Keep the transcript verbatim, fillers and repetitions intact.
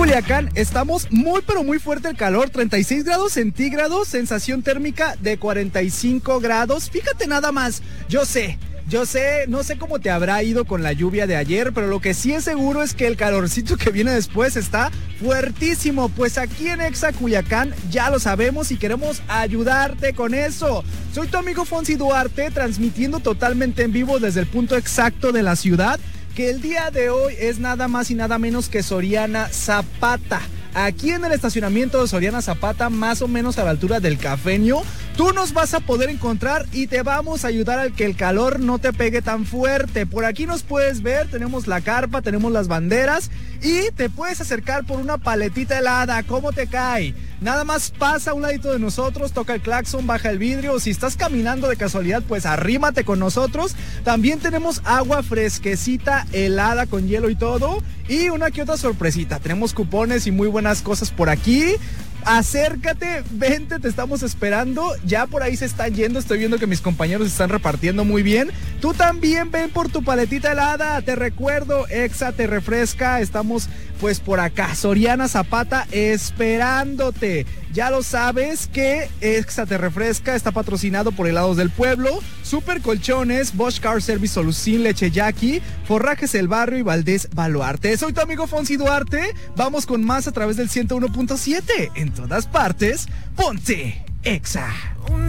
Culiacán estamos muy pero muy fuerte el calor, treinta y seis grados centígrados, sensación térmica de cuarenta y cinco grados. Fíjate nada más, yo sé, yo sé, no sé cómo te habrá ido con la lluvia de ayer, pero lo que sí es seguro es que el calorcito que viene después está fuertísimo. Pues aquí en Exa Culiacán ya lo sabemos y queremos ayudarte con eso. Soy tu amigo Fonsi Duarte, transmitiendo totalmente en vivo desde el punto exacto de la ciudad, que el día de hoy es nada más y nada menos que Soriana Zapata. Aquí en el estacionamiento de Soriana Zapata, más o menos a la altura del Cafeño, tú nos vas a poder encontrar y te vamos a ayudar a que el calor no te pegue tan fuerte. Por aquí nos puedes ver, tenemos la carpa, tenemos las banderas y te puedes acercar por una paletita helada. ¿Cómo te cae? Nada más pasa a un ladito de nosotros, toca el claxon, baja el vidrio, o si estás caminando de casualidad, pues arrímate con nosotros. También tenemos agua fresquecita, helada con hielo y todo, y una que otra sorpresita. Tenemos cupones y muy buenas cosas por aquí. Acércate, vente, te estamos esperando. Ya por ahí se están yendo, estoy viendo que mis compañeros están repartiendo muy bien. Tú también ven por tu paletita helada. Te recuerdo, Exa te refresca. Estamos pues por acá, Soriana Zapata, esperándote. Ya lo sabes que Exa te refresca está patrocinado por Helados del Pueblo, Super Colchones, Bosch Car Service Solucín, Leche Jackie, Forrajes El Barrio y Valdés Baluarte. Soy tu amigo Fonsi Duarte. Vamos con más a través del ciento uno punto siete. En todas partes, ponte Exa.